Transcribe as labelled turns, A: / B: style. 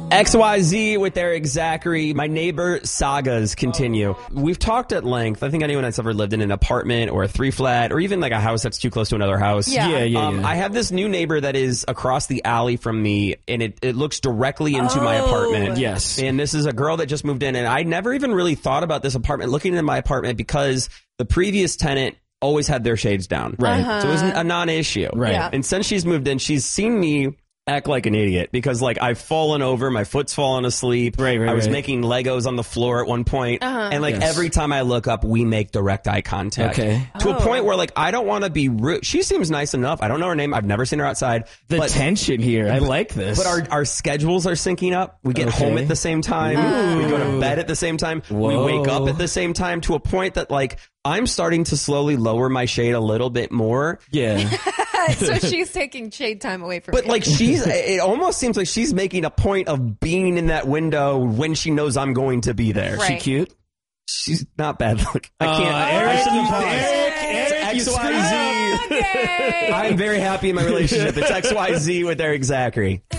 A: XYZ with Eric Zachary. My neighbor sagas continue. We've talked at length. I think anyone that's ever lived in an apartment or a 3-flat or even like a house that's too close to another house.
B: Yeah.
A: I have this new neighbor that is across the alley from me, and it looks directly into my apartment.
C: Yes.
A: And this is a girl that just moved in, and I never even really thought about this apartment, looking into my apartment, because the previous tenant always had their shades down.
C: Right.
A: So it was a non-issue.
C: Right.
B: Yeah.
A: And since she's moved in, she's seen me act like an idiot because, like, I've fallen over, my foot's fallen asleep.
C: Right,
A: I was
C: right.
A: making Legos on the floor at one point, and like
C: Yes.
A: every time I look up, we make direct eye contact.
C: Okay.
A: To a point where, like, I don't want to be rude. She seems nice enough. I don't know her name. I've never seen her outside.
C: The
A: but
C: tension here. I like this.
A: but our schedules are syncing up. We get
C: Okay.
A: home at the same time. We go to bed at the same time.
C: Whoa.
A: We wake up at the same time, to a point that, like, I'm starting to slowly lower my shade a little bit more.
C: Yeah.
B: So she's taking shade time away from
A: But
B: you.
A: like it almost seems like she's making a point of being in that window when she knows I'm going to be there.
B: Right.
C: She cute?
A: She's not bad looking. I can't.
C: Eric,
A: I shouldn't pause.
C: Eric, you
A: It's
C: screwed
A: XYZ.
B: Okay.
A: I'm very happy in my relationship. It's XYZ with Eric Zachary.